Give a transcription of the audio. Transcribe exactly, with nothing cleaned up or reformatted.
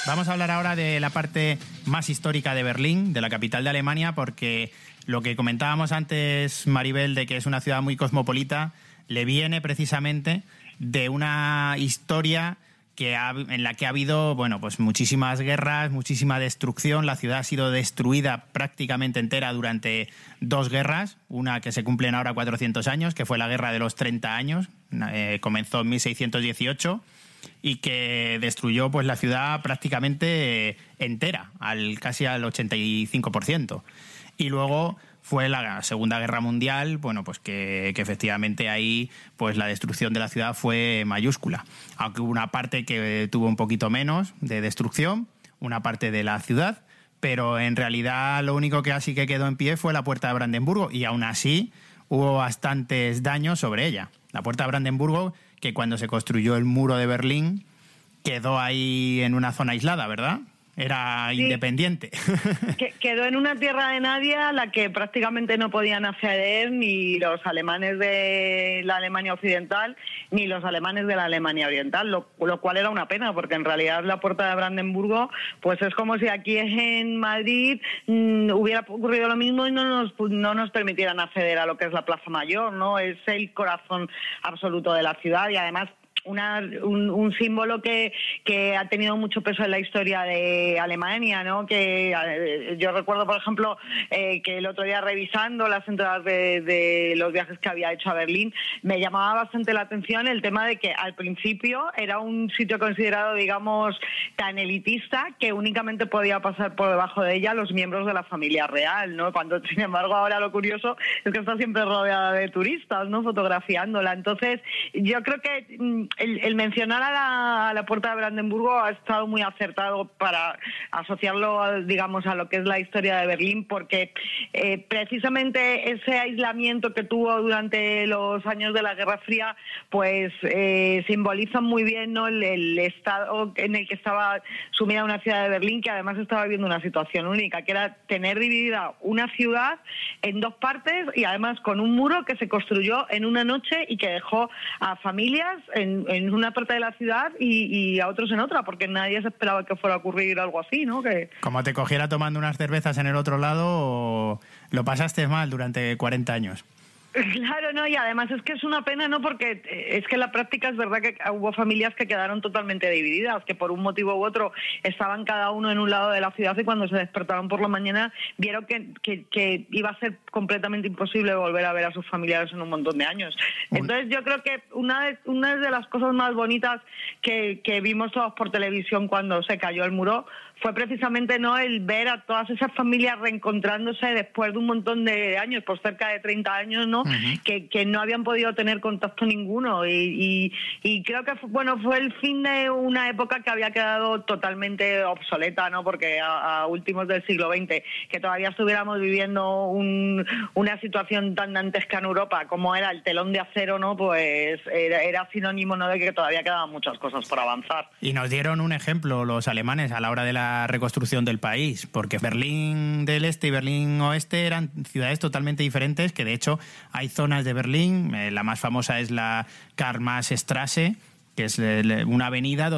Vamos a hablar ahora de la parte más histórica de Berlín, de la capital de Alemania, porque lo que comentábamos antes, Maribel, de que es una ciudad muy cosmopolita, le viene precisamente de una historia que ha, en la que ha habido, bueno, pues muchísimas guerras, muchísima destrucción. La ciudad ha sido destruida prácticamente entera durante dos guerras, una que se cumplen ahora cuatrocientos años, que fue la Guerra de los treinta años, eh, comenzó en mil seiscientos dieciocho y que destruyó pues la ciudad prácticamente eh, entera, al casi al ochenta y cinco por ciento. Y luego fue la Segunda Guerra Mundial, bueno, pues que, que efectivamente ahí pues la destrucción de la ciudad fue mayúscula. Aunque hubo una parte que tuvo un poquito menos de destrucción, una parte de la ciudad, pero en realidad lo único que así que quedó en pie fue la Puerta de Brandenburgo, y aún así hubo bastantes daños sobre ella. La Puerta de Brandenburgo, que cuando se construyó el muro de Berlín quedó ahí en una zona aislada, ¿verdad? Era sí, independiente. Que, quedó en una tierra de nadie a la que prácticamente no podían acceder ni los alemanes de la Alemania Occidental ni los alemanes de la Alemania Oriental, lo, lo cual era una pena, porque en realidad la Puerta de Brandenburgo pues es como si aquí en Madrid mmm, hubiera ocurrido lo mismo y no nos, no nos permitieran acceder a lo que es la Plaza Mayor, ¿no? Es el corazón absoluto de la ciudad y además Una, un, un símbolo que, que ha tenido mucho peso en la historia de Alemania, ¿no? Que eh, yo recuerdo, por ejemplo, eh, que el otro día revisando las entradas de, de los viajes que había hecho a Berlín, me llamaba bastante la atención el tema de que al principio era un sitio considerado, digamos, tan elitista que únicamente podía pasar por debajo de ella los miembros de la familia real, ¿no? Cuando, sin embargo, ahora lo curioso es que está siempre rodeada de turistas, ¿no? Fotografiándola. Entonces, yo creo que El, el mencionar a la, a la Puerta de Brandenburgo ha estado muy acertado para asociarlo, digamos, a lo que es la historia de Berlín, porque eh, precisamente ese aislamiento que tuvo durante los años de la Guerra Fría, pues eh, simboliza muy bien, ¿no?, el, el estado en el que estaba sumida una ciudad de Berlín, que además estaba viviendo una situación única, que era tener dividida una ciudad en dos partes y además con un muro que se construyó en una noche y que dejó a familias en en una parte de la ciudad y, y a otros en otra, porque nadie se esperaba que fuera a ocurrir algo así, ¿no? Que como te cogiera tomando unas cervezas en el otro lado, lo pasaste mal durante cuarenta años. Claro, no, y además es que es una pena, ¿no? Porque es que en la práctica es verdad que hubo familias que quedaron totalmente divididas, que por un motivo u otro estaban cada uno en un lado de la ciudad y cuando se despertaron por la mañana vieron que, que, que iba a ser completamente imposible volver a ver a sus familiares en un montón de años. Entonces yo creo que una de, una de las cosas más bonitas que, que vimos todos por televisión cuando se cayó el muro fue precisamente, ¿no?, el ver a todas esas familias reencontrándose después de un montón de años, por cerca de treinta años, ¿no? Uh-huh. que, que no habían podido tener contacto ninguno y, y, y creo que bueno fue el fin de una época que había quedado totalmente obsoleta, ¿no? Porque a, a últimos del siglo veinte, que todavía estuviéramos viviendo un, una situación tan dantesca en Europa como era el telón de acero, ¿no? Pues era, era sinónimo, ¿no?, de que todavía quedaban muchas cosas por avanzar. Y nos dieron un ejemplo los alemanes a la hora de la reconstrucción del país, porque Berlín del Este y Berlín Oeste eran ciudades totalmente diferentes, que de hecho hay zonas de Berlín, eh, la más famosa es la Karl-Marx-Straße, que es una avenida donde